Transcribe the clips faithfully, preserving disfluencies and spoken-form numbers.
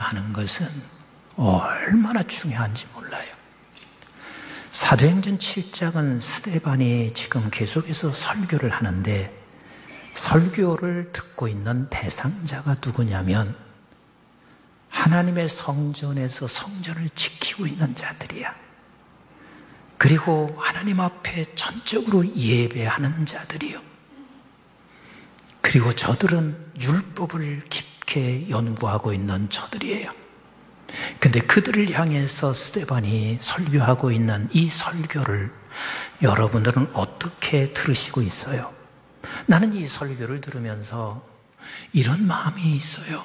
설교하는 것은 얼마나 중요한지 몰라요. 사도행전 칠 장은 스데반이 지금 계속해서 설교를 하는데 설교를 듣고 있는 대상자가 누구냐면 하나님의 성전에서 성전을 지키고 있는 자들이야. 그리고 하나님 앞에 전적으로 예배하는 자들이요. 그리고 저들은 율법을 깊게 연구하고 있는 저들이에요. 근데 그들을 향해서 스데반이 설교하고 있는 이 설교를 여러분들은 어떻게 들으시고 있어요? 나는 이 설교를 들으면서 이런 마음이 있어요.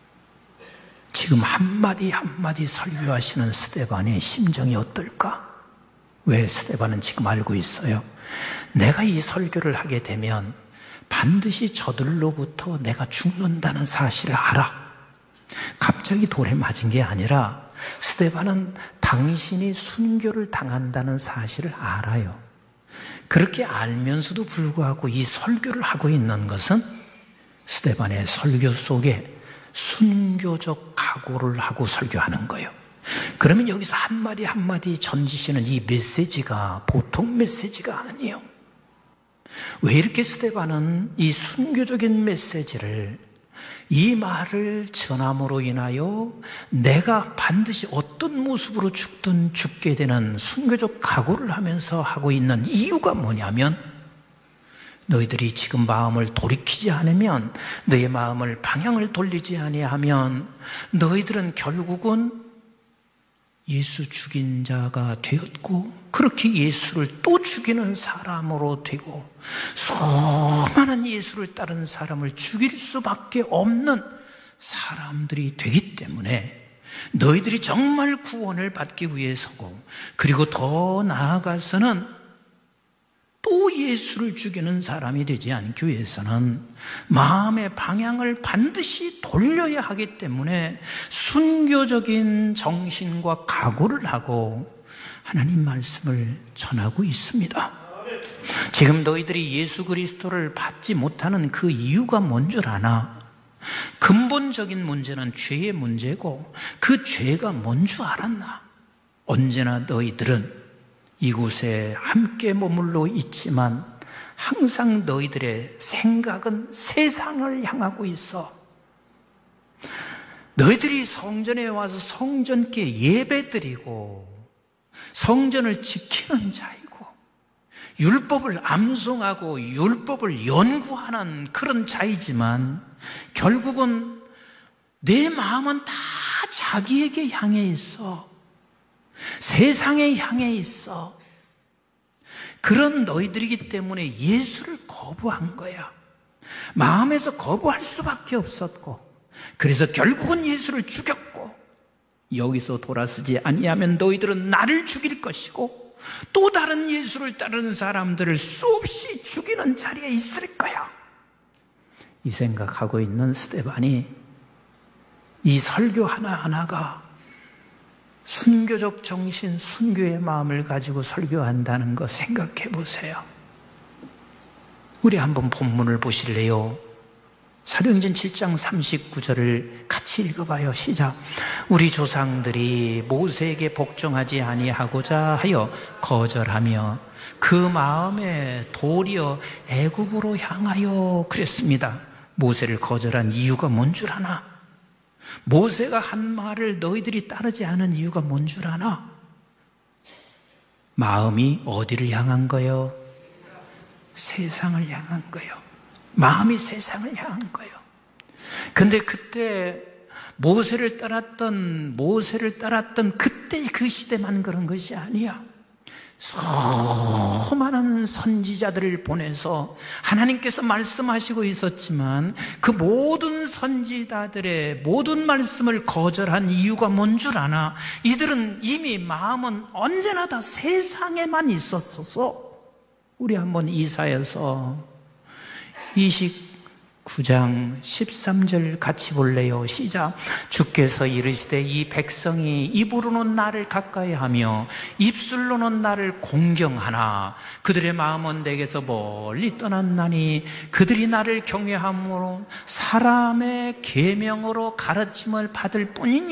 지금 한마디 한마디 설교하시는 스데반의 심정이 어떨까? 왜 스데반은 지금 알고 있어요? 내가 이 설교를 하게 되면 반드시 저들로부터 내가 죽는다는 사실을 알아. 갑자기 돌에 맞은 게 아니라 스데반은 당신이 순교를 당한다는 사실을 알아요. 그렇게 알면서도 불구하고 이 설교를 하고 있는 것은 스데반의 설교 속에 순교적 각오를 하고 설교하는 거예요. 그러면 여기서 한마디 한마디 던지시는 이 메시지가 보통 메시지가 아니에요. 왜 이렇게 스데반은 이 순교적인 메시지를, 이 말을 전함으로 인하여 내가 반드시 어떤 모습으로 죽든 죽게 되는 순교적 각오를 하면서 하고 있는 이유가 뭐냐면, 너희들이 지금 마음을 돌이키지 않으면, 너의 마음을 방향을 돌리지 아니하면 너희들은 결국은 예수 죽인 자가 되었고, 그렇게 예수를 또 죽이는 사람으로 되고, 수많은 예수를 따른 사람을 죽일 수밖에 없는 사람들이 되기 때문에 너희들이 정말 구원을 받기 위해서고, 그리고 더 나아가서는 또 예수를 죽이는 사람이 되지 않기 위해서는 마음의 방향을 반드시 돌려야 하기 때문에 순교적인 정신과 각오를 하고 하나님 말씀을 전하고 있습니다. 지금 너희들이 예수 그리스도를 받지 못하는 그 이유가 뭔 줄 아나? 근본적인 문제는 죄의 문제고, 그 죄가 뭔 줄 알았나? 언제나 너희들은 이곳에 함께 머물러 있지만 항상 너희들의 생각은 세상을 향하고 있어. 너희들이 성전에 와서 성전께 예배드리고 성전을 지키는 자이고 율법을 암송하고 율법을 연구하는 그런 자이지만 결국은 내 마음은 다 자기에게 향해 있어. 세상에 향해 있어. 그런 너희들이기 때문에 예수를 거부한 거야. 마음에서 거부할 수밖에 없었고, 그래서 결국은 예수를 죽였고, 여기서 돌아서지 아니하면 너희들은 나를 죽일 것이고 또 다른 예수를 따르는 사람들을 수없이 죽이는 자리에 있을 거야. 이 생각하고 있는 스데반이 이 설교 하나하나가 순교적 정신, 순교의 마음을 가지고 설교한다는 거 생각해 보세요. 우리 한번 본문을 보실래요? 사도행전 칠 장 삼십구 절을 같이 읽어봐요. 시작. 우리 조상들이 모세에게 복종하지 아니하고자 하여 거절하며 그 마음에 도리어 애굽으로 향하여 그랬습니다. 모세를 거절한 이유가 뭔 줄 아나? 모세가 한 말을 너희들이 따르지 않은 이유가 뭔 줄 아나? 마음이 어디를 향한 거예요? 세상을 향한 거예요. 마음이 세상을 향한 거예요. 근데 그때 모세를 따랐던 모세를 따랐던 그때 그 시대만 그런 것이 아니야. 수많은 선지자들을 보내서 하나님께서 말씀하시고 있었지만 그 모든 선지자들의 모든 말씀을 거절한 이유가 뭔 줄 아나? 이들은 이미 마음은 언제나 다 세상에만 있었어서. 우리 한번 이사야서 이십구 장 십삼 절 같이 볼래요? 시작. 주께서 이르시되 이 백성이 입으로는 나를 가까이하며 입술로는 나를 공경하나 그들의 마음은 내게서 멀리 떠났나니 그들이 나를 경외함으로 사람의 계명으로 가르침을 받을 뿐이니